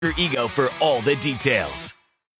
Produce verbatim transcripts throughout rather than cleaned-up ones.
your ego for all the details.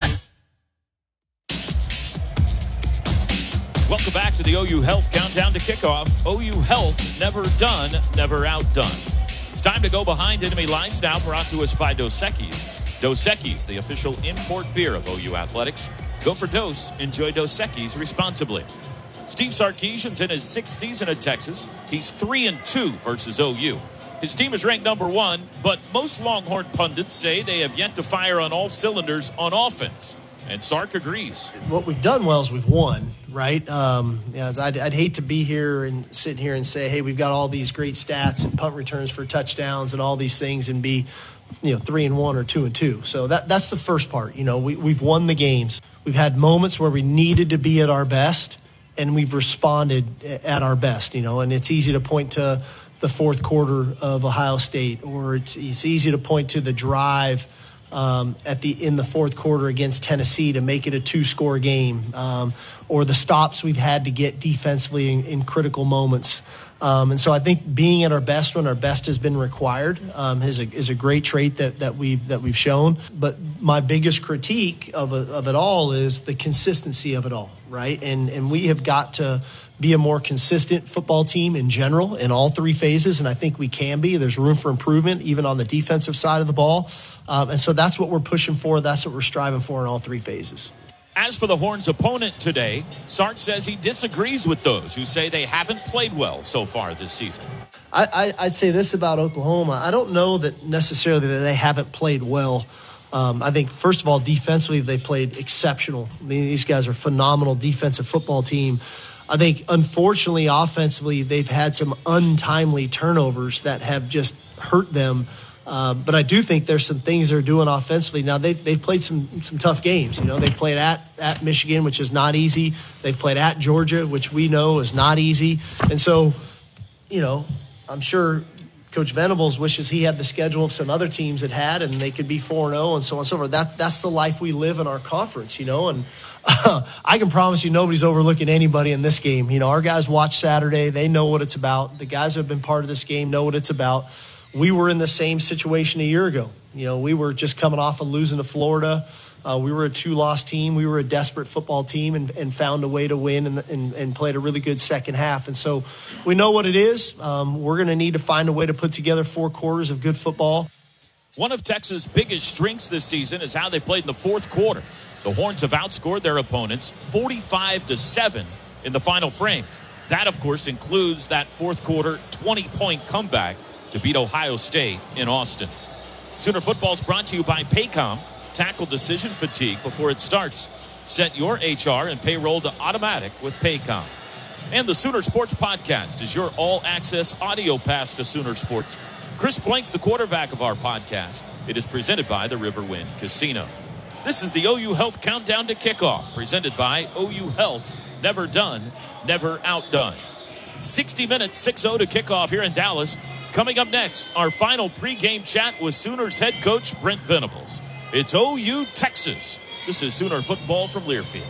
Welcome back to the O U Health Countdown to Kickoff. O U Health, never done, never outdone. It's time to go behind enemy lines now, brought to us by Dos Equis. Dos Equis, the official import beer of O U Athletics. Go for Dos, enjoy Dos Equis responsibly. Steve Sarkisian's in his sixth season at Texas. He's three and two versus O U. His team is ranked number one, but most Longhorn pundits say they have yet to fire on all cylinders on offense. And Sark agrees. What we've done well is we've won, right? Um, yeah, I'd, I'd hate to be here and sit here and say, hey, we've got all these great stats and punt returns for touchdowns and all these things and be, you know, three and one or two and two. So that that's the first part. You know, we, we've won the games. We've had moments where we needed to be at our best, and we've responded at our best, you know, and it's easy to point to the fourth quarter of Ohio State, or it's, it's easy to point to the drive um, at the in the fourth quarter against Tennessee to make it a two-score game, um, or the stops we've had to get defensively in, in critical moments. Um, and so I think being at our best when our best has been required um, is, a, is a great trait that, that we've that we've shown. But my biggest critique of, a, of it all is the consistency of it all, right? And and we have got to be a more consistent football team in general in all three phases, and I think we can be. There's room for improvement, even on the defensive side of the ball. Um, and so that's what we're pushing for. That's what we're striving for in all three phases. As for the Horns' opponent today, Sark says he disagrees with those who say they haven't played well so far this season. I, I, I'd say this about Oklahoma. I don't know that necessarily that they haven't played well. Um, I think, first of all, defensively, they played exceptional. I mean, these guys are a phenomenal defensive football team. I think, unfortunately, offensively, they've had some untimely turnovers that have just hurt them. Uh, but I do think there's some things they're doing offensively. Now, they, they've played some some tough games. You know, they played at, at Michigan, which is not easy. They've played at Georgia, which we know is not easy. And so, you know, I'm sure Coach Venables wishes he had the schedule of some other teams that had, and they could be four and oh and so on and so forth. That, that's the life we live in our conference, you know. And uh, I can promise you nobody's overlooking anybody in this game. You know, our guys watch Saturday. They know what it's about. The guys who have been part of this game know what it's about. We were in the same situation a year ago. You know, we were just coming off of losing to Florida. Uh, we were a two-loss team. We were a desperate football team and, and found a way to win and, and, and played a really good second half. And so we know what it is. Um, we're going to need to find a way to put together four quarters of good football. One of Texas' biggest strengths this season is how they played in the fourth quarter. The Horns have outscored their opponents forty-five to seven in the final frame. That, of course, includes that fourth quarter twenty-point comeback to beat Ohio State in Austin. Sooner Football is brought to you by Paycom. Tackle decision fatigue before it starts. Set your H R and payroll to automatic with Paycom. And the Sooner Sports Podcast is your all-access audio pass to Sooner Sports. Chris Blank's the quarterback of our podcast. It is presented by the Riverwind Casino. This is the O U Health Countdown to Kickoff, presented by O U Health. Never done, never outdone. sixty minutes, six oh to kickoff here in Dallas. Coming up next, our final pregame chat with Sooners head coach Brent Venables. It's O U Texas. This is Sooner Football from Learfield.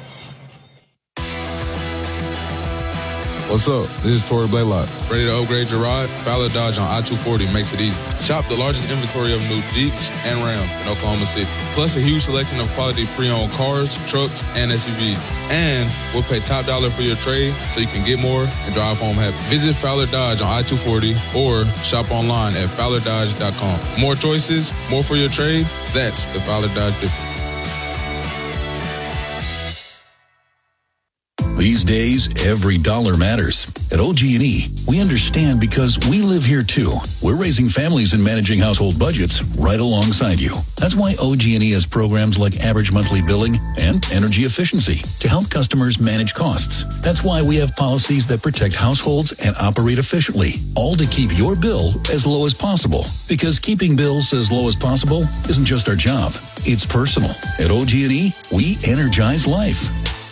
What's up? This is Torrey Blaylock. Ready to upgrade your ride? Fowler Dodge on I two forty makes it easy. Shop the largest inventory of new Jeeps and Rams in Oklahoma City, plus a huge selection of quality pre-owned cars, trucks, and S U Vs. And we'll pay top dollar for your trade so you can get more and drive home happy. Visit Fowler Dodge on I two forty or shop online at fowler dodge dot com. More choices, more for your trade. That's the Fowler Dodge difference. These days, every dollar matters. At O G and E, we understand because we live here too. We're raising families and managing household budgets right alongside you. That's why O G and E has programs like average monthly billing and energy efficiency to help customers manage costs. That's why we have policies that protect households and operate efficiently, all to keep your bill as low as possible. Because keeping bills as low as possible isn't just our job, it's personal. At O G and E, we energize life.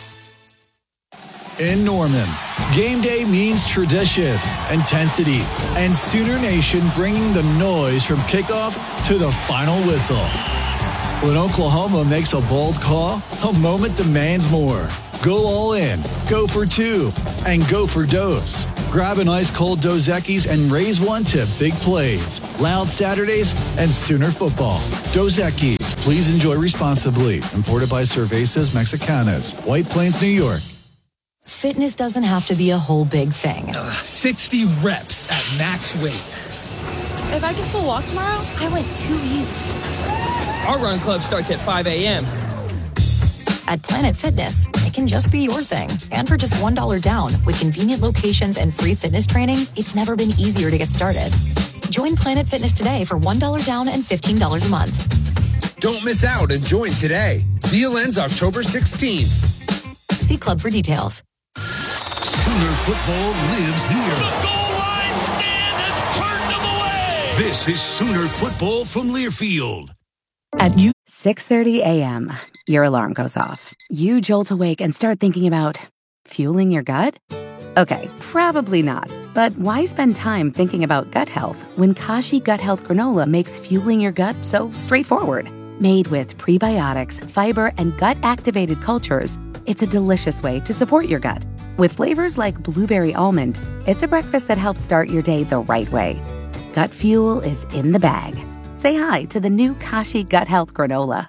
In Norman, game day means tradition, intensity, and Sooner Nation bringing the noise from kickoff to the final whistle. When Oklahoma makes a bold call, a moment demands more. Go all in, go for two, and go for Dos. Grab an ice-cold Dos Equis and raise one to big plays, loud Saturdays, and Sooner football. Dos Equis, please enjoy responsibly. Imported by Cervezas Mexicanas, White Plains, New York. Fitness doesn't have to be a whole big thing. Uh, sixty reps at max weight. If I can still walk tomorrow, I went too easy. Our run club starts at five a.m. At Planet Fitness, it can just be your thing. And for just one dollar down, with convenient locations and free fitness training, it's never been easier to get started. Join Planet Fitness today for one dollar down and fifteen dollars a month. Don't miss out and join today. Deal ends October sixteenth. See Club for details. Sooner football lives here. The goal line stand has turned them away. This is Sooner football from Learfield. At you, six thirty a.m., your alarm goes off. You jolt awake and start thinking about fueling your gut? Okay, probably not. But why spend time thinking about gut health when Kashi Gut Health Granola makes fueling your gut so straightforward? Made with prebiotics, fiber, and gut-activated cultures, it's a delicious way to support your gut. With flavors like blueberry almond, it's a breakfast that helps start your day the right way. Gut fuel is in the bag. Say hi to the new Kashi Gut Health Granola.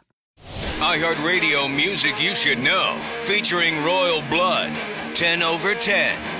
iHeartRadio music you should know, featuring Royal Blood, ten over ten.